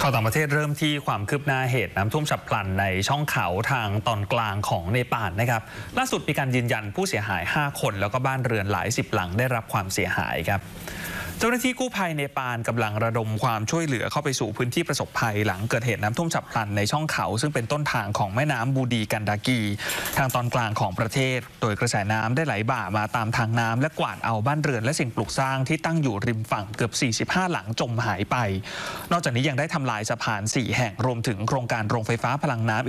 ข่าวต่างประเทศเริ่มที่ความคืบหน้าเหตุน้ำท่วมฉับพลันในช่องเขาทางตอนกลางของเนปาลนะครับล่าสุดมีการยืนยันผู้เสียหาย5 คนแล้วก็บ้านเรือนหลาย10 หลังได้รับความเสียหายครับเจ้าหน้าที่กู้ภัยเนปาลกำลังระดมความช่วยเหลือเข้าไปสู่พื้นที่ประสบภัยหลังเกิดเหตุน้ำท่วมฉับพลันในช่องเขาซึ่งเป็นต้นทางของแม่น้ำบูดีกันดากีทางตอนกลางของประเทศโดยกระแสน้ำได้ไหลบ่ามาตามทางน้ำและกวาดเอาบ้านเรือนและสิ่งปลูกสร้างที่ตั้งอยู่ริมฝั่งเกือบ45 หลังจมหายไปนอกจากนี้ยังได้ทำลายสะพาน4 แห่งรวมถึงโครงการโรงไฟฟ้าพลังน้ำ